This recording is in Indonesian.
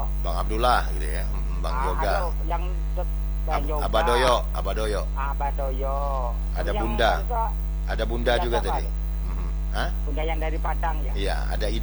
Bang Abdullah gitu ya. Bang Yoga. Halo, yang Bang Yoga. Abadoyo, Abadoyo. Abadoyo. Ada Yang Bunda. itu, Ada Bunda juga siapa? tadi. Hah? Bunda yang dari Padang ya. Iya, ada Ida.